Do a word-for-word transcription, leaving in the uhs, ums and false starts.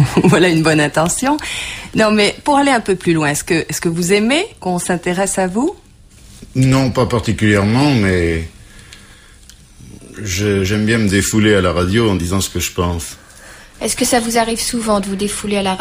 Voilà une bonne intention. Non, mais pour aller un peu plus loin, est-ce que, est-ce que vous aimez qu'on s'intéresse à vous? Non, pas particulièrement, mais je, j'aime bien me défouler à la radio en disant ce que je pense. Est-ce que ça vous arrive souvent de vous défouler à la radio ?